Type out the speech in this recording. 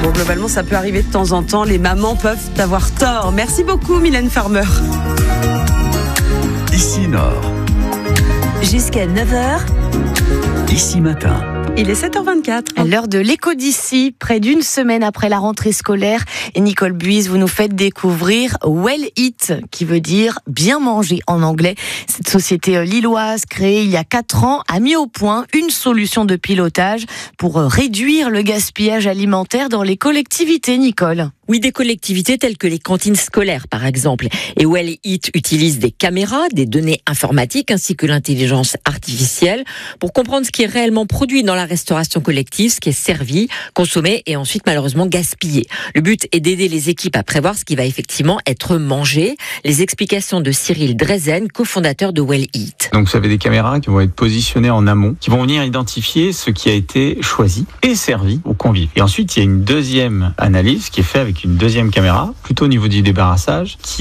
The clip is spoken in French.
Bon, globalement, ça peut arriver de temps en temps. Les mamans peuvent avoir tort. Merci beaucoup, Mylène Farmer. Ici Nord. Jusqu'à 9h. Ici Matin. Il est 7h24. À l'heure de l'écho d'ici, près d'une semaine après la rentrée scolaire. Et Nicole Buise, vous nous faites découvrir Well Eat, qui veut dire bien manger en anglais. Cette société lilloise, créée il y a 4 ans, a mis au point une solution de pilotage pour réduire le gaspillage alimentaire dans les collectivités, Nicole. Oui, des collectivités telles que les cantines scolaires, par exemple. Et Well Eat utilise des caméras, des données informatiques ainsi que l'intelligence artificielle pour comprendre ce qui est réellement produit dans la restauration collective, ce qui est servi, consommé et ensuite malheureusement gaspillé. Le but est d'aider les équipes à prévoir ce qui va effectivement être mangé. Les explications de Cyril Drezen, cofondateur de Well Eat. Donc vous avez des caméras qui vont être positionnées en amont, qui vont venir identifier ce qui a été choisi et servi aux convives. Et ensuite, il y a une deuxième analyse qui est faite avec une deuxième caméra, plutôt au niveau du débarrassage, qui